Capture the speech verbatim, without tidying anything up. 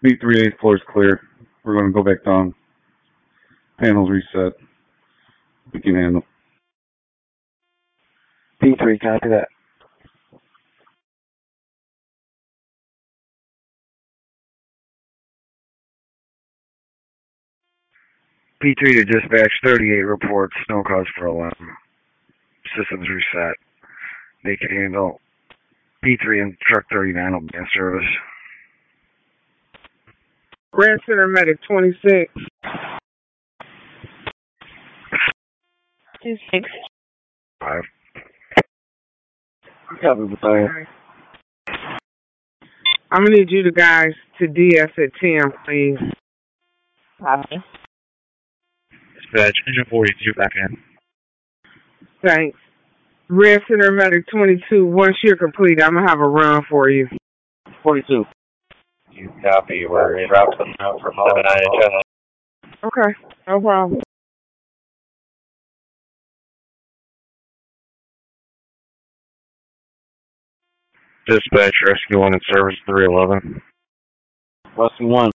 B three eighth floor is clear. We're going to go back down. Panels reset. We can handle. B three, copy that. B three to dispatch thirty-eight reports, no cause for alarm. Systems reset. They can handle. B three and truck thirty-nine will be in service. Grand Center Medic twenty-six. Two six. Five. Copy, battalion. I'm going to need you the guys to D S at ten, please. Copy. Dispatch, engine forty-two back in. Thanks. Red Center Medic twenty-two, once you're complete, I'm going to have a run for you. forty-two. You copy. We're in route to out for seven nine. Okay, no problem. Dispatch, rescue one in service three eleven. Rescue one.